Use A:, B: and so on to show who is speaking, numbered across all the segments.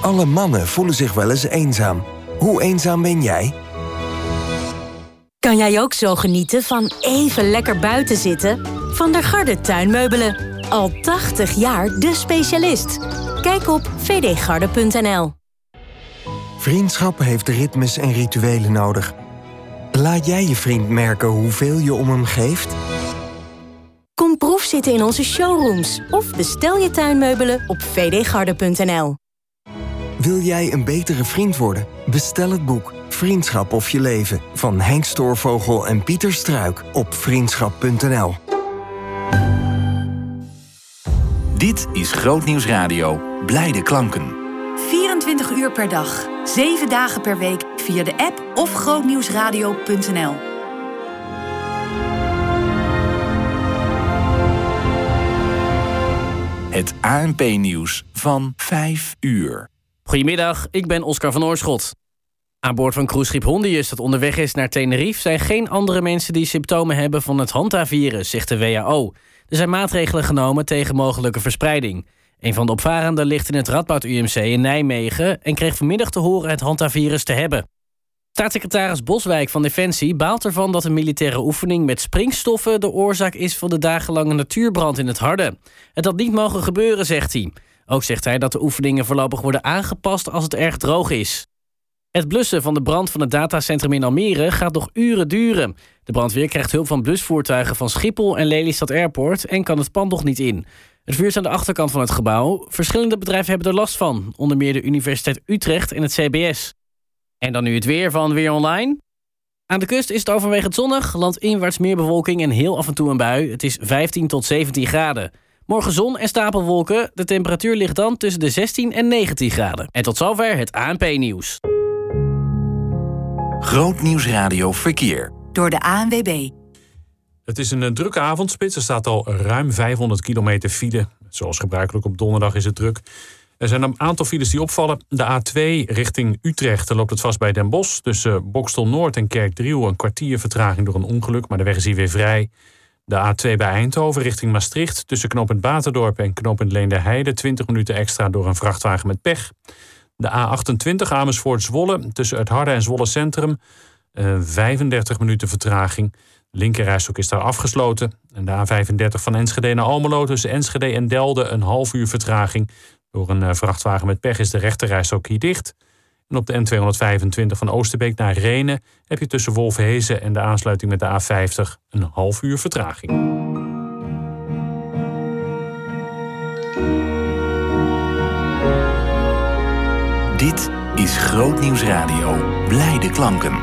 A: Alle mannen voelen zich wel eens eenzaam. Hoe eenzaam ben jij?
B: Kan jij ook zo genieten van even lekker buiten zitten? Van der Garde tuinmeubelen. Al 80 jaar de specialist. Kijk op vdgarde.nl.
A: Vriendschap heeft ritmes en rituelen nodig. Laat jij je vriend merken hoeveel je om hem geeft?
B: Kom proefzitten in onze showrooms of bestel je tuinmeubelen op vdgarde.nl.
A: Wil jij een betere vriend worden? Bestel het boek Vriendschap of je leven van Henk Stoorvogel en Pieter Struik op vriendschap.nl.
C: Dit is Grootnieuws Radio. Blijde klanken.
D: 24 uur per dag, 7 dagen per week via de app of grootnieuwsradio.nl.
C: Het ANP-nieuws van 5 uur.
E: Goedemiddag, ik ben Oscar van Oorschot. Aan boord van cruiseschip Hondius dat onderweg is naar Tenerife zijn geen andere mensen die symptomen hebben van het hantavirus, zegt de WHO. Er zijn maatregelen genomen tegen mogelijke verspreiding. Een van de opvarenden ligt in het Radboud UMC in Nijmegen en kreeg vanmiddag te horen het hantavirus te hebben. Staatssecretaris Boswijk van Defensie baalt ervan dat een militaire oefening met springstoffen de oorzaak is van de dagenlange natuurbrand in het Harde. Het had niet mogen gebeuren, zegt hij. Ook zegt hij dat de oefeningen voorlopig worden aangepast als het erg droog is. Het blussen van de brand van het datacentrum in Almere gaat nog uren duren. De brandweer krijgt hulp van blusvoertuigen van Schiphol en Lelystad Airport en kan het pand nog niet in. Het vuur is aan de achterkant van het gebouw. Verschillende bedrijven hebben er last van, onder meer de Universiteit Utrecht en het CBS. En dan nu het weer van Weer Online. Aan de kust is het overwegend zonnig, landinwaarts meer bewolking en heel af en toe een bui. Het is 15 tot 17 graden. Morgen zon en stapelwolken. De temperatuur ligt dan tussen de 16 en 19 graden. En tot zover het ANP-nieuws.
C: Grootnieuws Radio Verkeer.
D: Door de ANWB.
F: Het is een drukke avondspits. Er staat al ruim 500 kilometer file. Zoals gebruikelijk op donderdag is het druk. Er zijn een aantal files die opvallen. De A2 richting Utrecht loopt het vast bij Den Bosch. Tussen Boxtel Noord en Kerkdriel een kwartier vertraging door een ongeluk. Maar de weg is hier weer vrij. De A2 bij Eindhoven richting Maastricht. Tussen knooppunt Baterdorp en knooppunt Leenderheide 20 minuten extra door een vrachtwagen met pech. De A28 Amersfoort-Zwolle tussen het Harde en Zwolle Centrum. 35 minuten vertraging. De linkerrijstrook is daar afgesloten. En de A35 van Enschede naar Almelo tussen Enschede en Delden een half uur vertraging. Door een vrachtwagen met pech is de rechterrijstrook hier dicht. En op de N225 van Oosterbeek naar Rhenen heb je tussen Wolfhezen en de aansluiting met de A50 een half uur vertraging.
C: Dit is Grootnieuws Radio. Blijde klanken.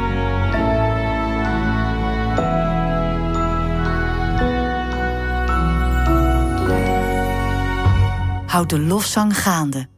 D: Houd de lofzang gaande.